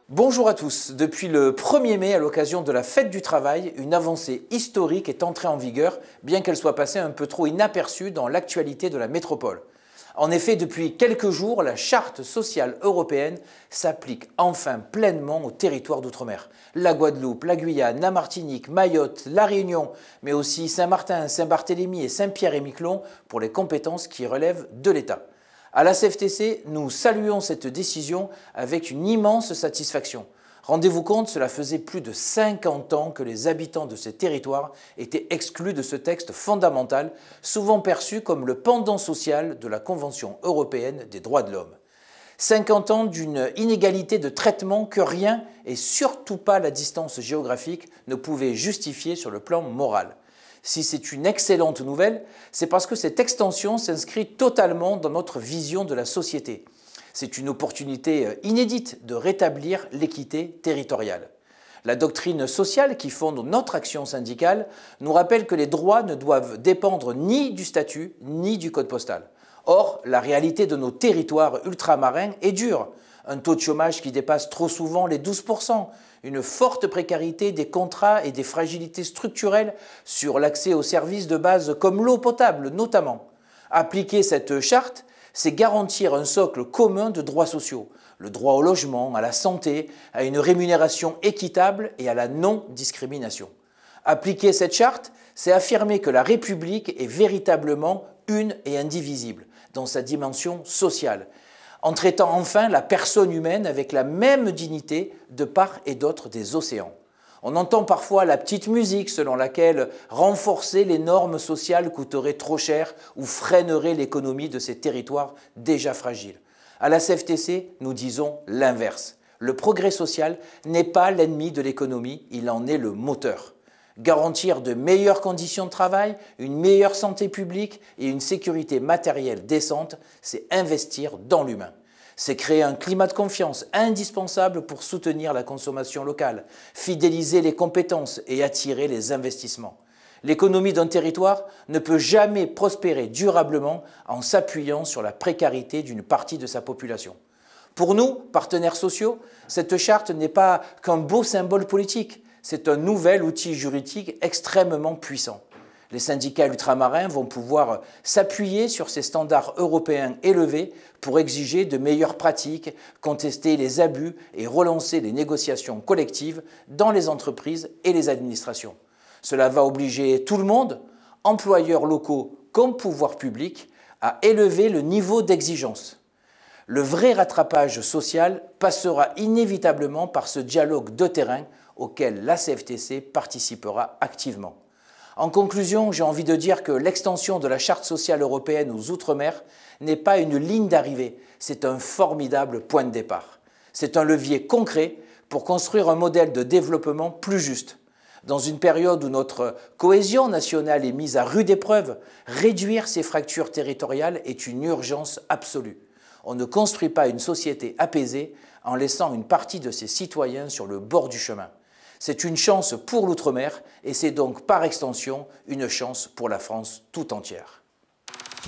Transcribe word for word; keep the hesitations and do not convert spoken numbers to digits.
Bonjour à tous. Depuis le premier mai, à l'occasion de la fête du travail, une avancée historique est entrée en vigueur, bien qu'elle soit passée un peu trop inaperçue dans l'actualité de la métropole. En effet, depuis quelques jours, la Charte sociale européenne s'applique enfin pleinement aux territoires d'outre-mer. La Guadeloupe, la Guyane, la Martinique, Mayotte, la Réunion, mais aussi Saint-Martin, Saint-Barthélemy et Saint-Pierre-et-Miquelon pour les compétences qui relèvent de l'État. À la C F T C, nous saluons cette décision avec une immense satisfaction. Rendez-vous compte, cela faisait plus de cinquante ans que les habitants de ces territoires étaient exclus de ce texte fondamental, souvent perçu comme le pendant social de la Convention européenne des droits de l'homme. cinquante ans d'une inégalité de traitement que rien, et surtout pas la distance géographique, ne pouvait justifier sur le plan moral. Si c'est une excellente nouvelle, c'est parce que cette extension s'inscrit totalement dans notre vision de la société. C'est une opportunité inédite de rétablir l'équité territoriale. La doctrine sociale qui fonde notre action syndicale nous rappelle que les droits ne doivent dépendre ni du statut ni du code postal. Or, la réalité de nos territoires ultramarins est dure. Un taux de chômage qui dépasse trop souvent les douze pour cent, une forte précarité des contrats et des fragilités structurelles sur l'accès aux services de base comme l'eau potable notamment. Appliquer cette charte, c'est garantir un socle commun de droits sociaux, le droit au logement, à la santé, à une rémunération équitable et à la non-discrimination. Appliquer cette charte, c'est affirmer que la République est véritablement une et indivisible dans sa dimension sociale, en traitant enfin la personne humaine avec la même dignité de part et d'autre des océans. On entend parfois la petite musique selon laquelle renforcer les normes sociales coûterait trop cher ou freinerait l'économie de ces territoires déjà fragiles. À la C F T C, nous disons l'inverse. Le progrès social n'est pas l'ennemi de l'économie, il en est le moteur. Garantir de meilleures conditions de travail, une meilleure santé publique et une sécurité matérielle décente, c'est investir dans l'humain. C'est créer un climat de confiance indispensable pour soutenir la consommation locale, fidéliser les compétences et attirer les investissements. L'économie d'un territoire ne peut jamais prospérer durablement en s'appuyant sur la précarité d'une partie de sa population. Pour nous, partenaires sociaux, cette charte n'est pas qu'un beau symbole politique. C'est un nouvel outil juridique extrêmement puissant. Les syndicats ultramarins vont pouvoir s'appuyer sur ces standards européens élevés pour exiger de meilleures pratiques, contester les abus et relancer les négociations collectives dans les entreprises et les administrations. Cela va obliger tout le monde, employeurs locaux comme pouvoir public, à élever le niveau d'exigence. Le vrai rattrapage social passera inévitablement par ce dialogue de terrain auquel la C F T C participera activement. En conclusion, j'ai envie de dire que l'extension de la Charte sociale européenne aux Outre-mer n'est pas une ligne d'arrivée, c'est un formidable point de départ. C'est un levier concret pour construire un modèle de développement plus juste. Dans une période où notre cohésion nationale est mise à rude épreuve, réduire ces fractures territoriales est une urgence absolue. On ne construit pas une société apaisée en laissant une partie de ses citoyens sur le bord du chemin. C'est une chance pour l'outre-mer et c'est donc par extension une chance pour la France tout entière.